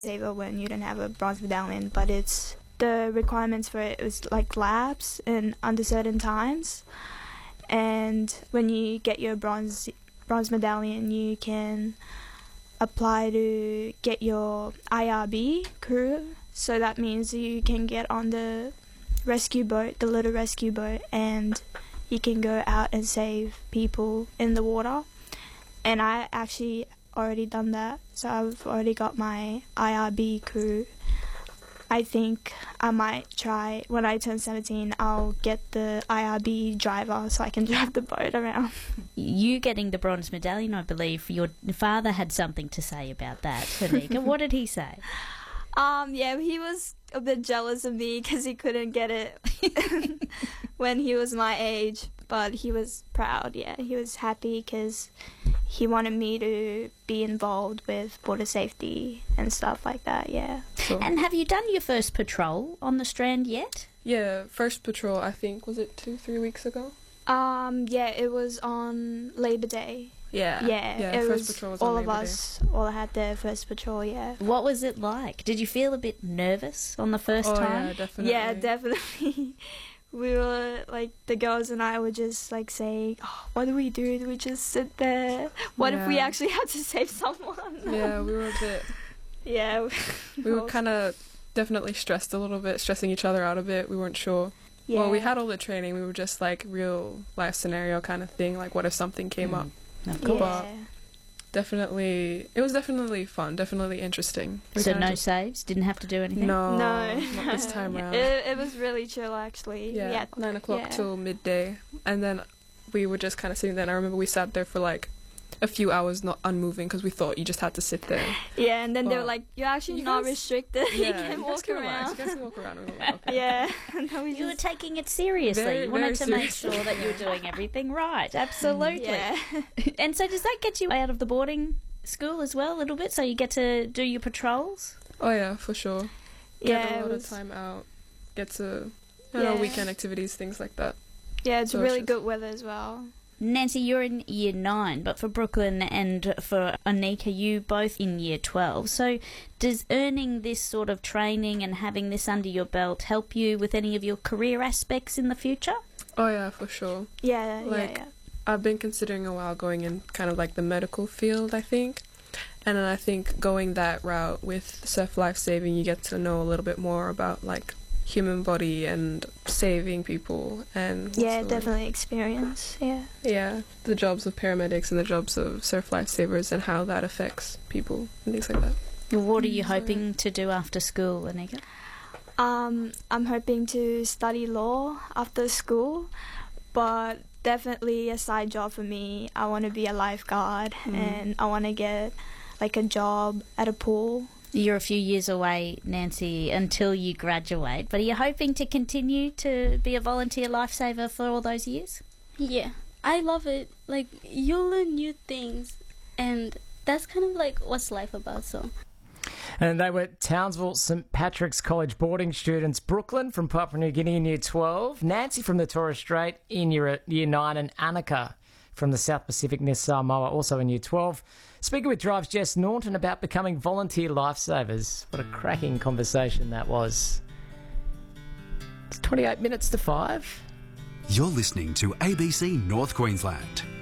saver when you don't have a bronze medallion, but it's the requirements for it was like laps and under certain times. And when you get your bronze medallion, you can apply to get your IRB crew. So that means you can get on the rescue boat, the little rescue boat, and you can go out and save people in the water. And I actually already done that, so I've already got my IRB crew. I think I might try, when I turn 17, I'll get the IRB driver so I can drive the boat around. You getting the bronze medallion, I believe, your father had something to say about that, Anika. What did he say? Yeah, he was a bit jealous of me because he couldn't get it when he was my age, but he was proud. Yeah, he was happy because he wanted me to be involved with water safety and stuff like that. Yeah. Cool. And have you done your first patrol on the Strand yet? Yeah, first patrol, I think, was it 2-3 weeks ago? Yeah, it was on Labor Day. Yeah, it first was patrol was all on of Labor us, all had their first patrol. Yeah. What was it like? Did you feel a bit nervous on the first time? Yeah, definitely. Yeah, definitely. We were like, the girls and I were just like saying, oh, what do we do? Do we just sit there? What if we actually had to save someone? Yeah, we were a bit... Yeah. We were kind of definitely stressed a little bit, stressing each other out a bit. We weren't sure. Yeah. Well, we had all the training. We were just like real life scenario kind of thing. Like, what if something came up? Of course. But definitely, it was definitely fun, definitely interesting. So no saves? Didn't have to do anything? No, not this time around. It was really chill, actually. Yeah, 9 o'clock till midday. And then we were just kind of sitting there. And I remember we sat there for like a few hours not unmoving because we thought you just had to sit there. Yeah, and then they were like, you're actually not restricted. Yeah, you can walk around. You guys can walk around. We were like, okay. Yeah. You were taking it seriously. You wanted to make sure that you were doing everything right. Absolutely. Yeah. And so does that get you out of the boarding school as well a little bit, so you get to do your patrols? Oh yeah, for sure. Get a lot of time out. Get to, weekend activities, things like that. Yeah, it's really good weather as well. Nancy, you're in year 9, but for Brooklyn and for Anika, you both in year 12. So does earning this sort of training and having this under your belt help you with any of your career aspects in the future? Oh yeah, for sure. Yeah. I've been considering a while going in kind of like the medical field, I think. And then I think going that route with surf life saving, you get to know a little bit more about like human body and saving people and definitely experience. The jobs of paramedics and the jobs of surf lifesavers and how that affects people and things like that. What are you hoping to do after school, Anika? I'm hoping to study law after school, but definitely a side job for me. I want to be a lifeguard and I want to get like a job at a pool. You're a few years away, Nancy, until you graduate, but are you hoping to continue to be a volunteer lifesaver for all those years? Yeah, I love it. Like, you'll learn new things, and that's kind of like what's life about, so... And they were Townsville St Patrick's College boarding students, Brooklyn from Papua New Guinea in Year 12, Nancy from the Torres Strait in Year 9, and Anika from the South Pacific near Samoa, also in Year 12. Speaking with Drive's Jess Norton about becoming volunteer lifesavers. What a cracking conversation that was. It's 28 minutes to 5. You're listening to ABC North Queensland.